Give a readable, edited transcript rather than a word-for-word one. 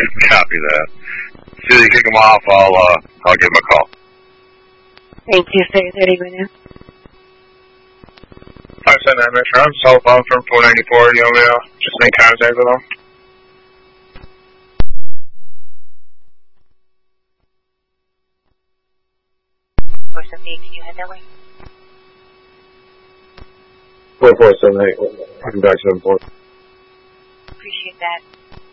Copy that. As soon as you kick them off, I'll give them a call. Thank you, sir. 30 minutes. 579 Metro. I'm southbound from 494. You know, just in contact with them. Can you head that way? 4478. Welcome back to the report. Appreciate that.